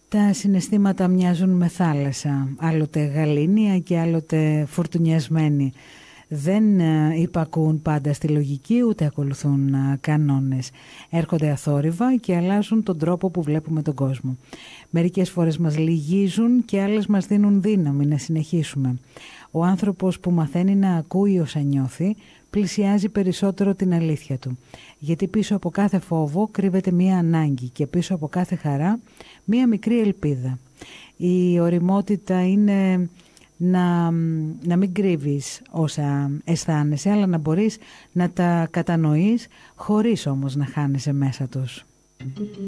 Τα συναισθήματα μοιάζουν με θάλασσα, άλλοτε γαλήνια και άλλοτε φουρτουνιασμένη. Δεν υπακούν πάντα στη λογική, ούτε ακολουθούν κανόνες. Έρχονται αθόρυβα και αλλάζουν τον τρόπο που βλέπουμε τον κόσμο. Μερικές φορές μας λυγίζουν και άλλες μας δίνουν δύναμη να συνεχίσουμε. Ο άνθρωπος που μαθαίνει να ακούει όσα νιώθει, πλησιάζει περισσότερο την αλήθεια του. Γιατί πίσω από κάθε φόβο κρύβεται μία ανάγκη και πίσω από κάθε χαρά μία μικρή ελπίδα. Η ωριμότητα είναι να μην κρύβεις όσα αισθάνεσαι, αλλά να μπορείς να τα κατανοείς χωρίς όμως να χάνεσαι μέσα τους.